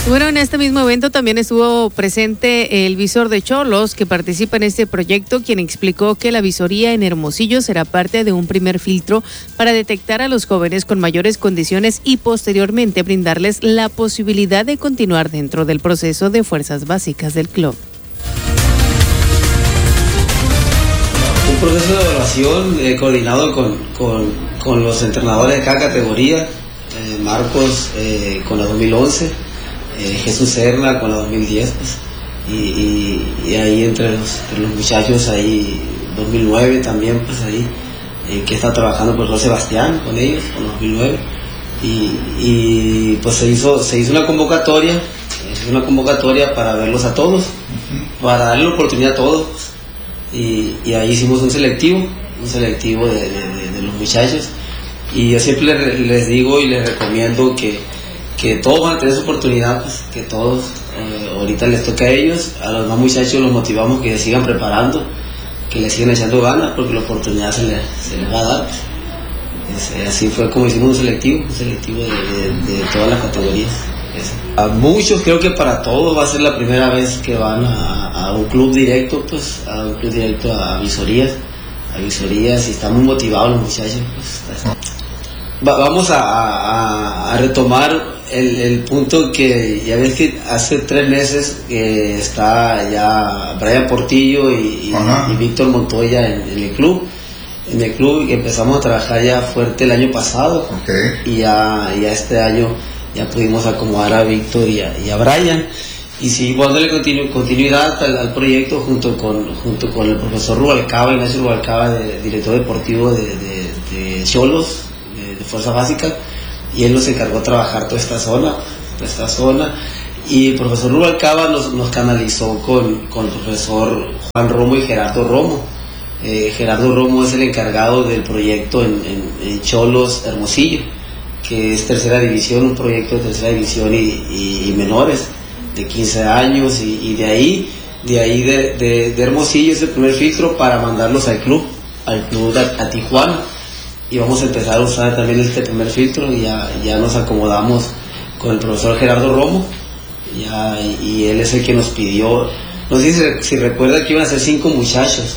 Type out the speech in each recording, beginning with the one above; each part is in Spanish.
Bueno, en este mismo evento también estuvo presente el visor de Xolos que participa en este proyecto, quien explicó que la visoría en Hermosillo será parte de un primer filtro para detectar a los jóvenes con mayores condiciones y posteriormente brindarles la posibilidad de continuar dentro del proceso de fuerzas básicas del club. Un proceso de evaluación coordinado con los entrenadores de cada categoría, Marcos con la 2011, Jesús Serna con la 2010, pues, y ahí entre los muchachos ahí 2009 también, pues ahí que está trabajando por José Sebastián con ellos, con los 2009, y pues se hizo una convocatoria para verlos a todos, para darle la oportunidad a todos, pues, y ahí hicimos un selectivo de los muchachos, y yo siempre les digo y les recomiendo que todos van a tener su oportunidad, pues, que todos, ahorita les toca a ellos, a los más muchachos los motivamos que se sigan preparando, que les sigan echando ganas, porque la oportunidad se les va a dar, pues. Así fue como hicimos un selectivo de todas las categorías. A muchos, creo que para todos va a ser la primera vez que van a un club directo, pues, a visorías, y están muy motivados los muchachos, pues. Vamos a retomar el punto que ya ves que hace 3 meses está ya Brian Portillo y Víctor Montoya en el club, y empezamos a trabajar ya fuerte el año pasado, y ya este año ya pudimos acomodar a Víctor y a Brian, y sí, dándole continuidad al proyecto junto con el profesor Rubalcaba, Ignacio Rubalcaba, director deportivo de Xolos, de Fuerza Básica, y él nos encargó de trabajar toda esta zona, y el profesor Rubalcaba nos canalizó con el profesor Juan Romo y Gerardo Romo. Gerardo Romo es el encargado del proyecto en Xolos Hermosillo, que es tercera división, un proyecto de tercera división y menores de 15 años, y de ahí de Hermosillo es el primer filtro para mandarlos al club a Tijuana, y vamos a empezar a usar también este primer filtro, y ya nos acomodamos con el profesor Gerardo Romo, y él es el que nos pidió, no sé si recuerda que iban a ser 5 muchachos,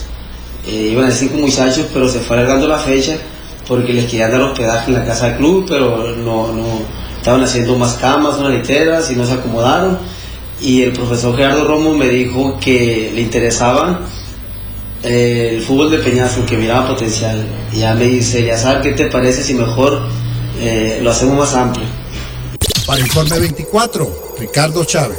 pero se fue alargando la fecha porque les querían dar hospedaje en la casa del club, pero no estaban haciendo más camas, unas literas, y no se acomodaron, y el profesor Gerardo Romo me dijo que le interesaban el fútbol de Peñasco, que miraba potencial, y ya me dice, ya sabes, ¿qué te parece si mejor lo hacemos más amplio? Para Informe 24, Ricardo Chávez.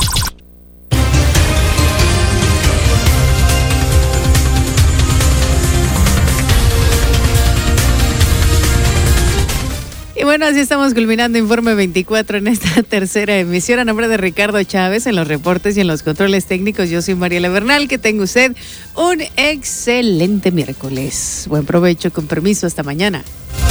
Y bueno, así estamos culminando Informe 24 en esta tercera emisión. A nombre de Ricardo Chávez en los reportes y en los controles técnicos, yo soy Mariela Bernal. Que tenga usted un excelente miércoles. Buen provecho, con permiso, hasta mañana.